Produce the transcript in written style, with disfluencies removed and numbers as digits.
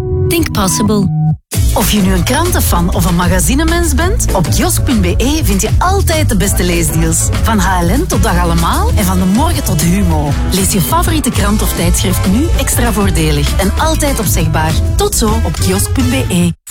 Think possible. Of je nu een krantenfan of een magazinemens bent, op kiosk.be vind je altijd de beste leesdeals. Van HLN tot Dag Allemaal en van de morgen tot Humo. Lees je favoriete krant of tijdschrift nu extra voordelig en altijd opzegbaar. Tot zo op kiosk.be.